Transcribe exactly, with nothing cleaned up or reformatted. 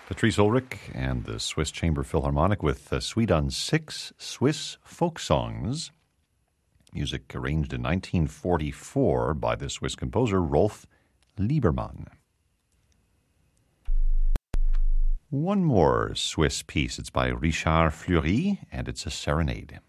Patrice Ulrich and the Swiss Chamber Philharmonic with a suite on six Swiss folk songs. Music arranged in nineteen forty-four by the Swiss composer Rolf Liebermann. One more Swiss piece. It's by Richard Fleury, and it's a serenade.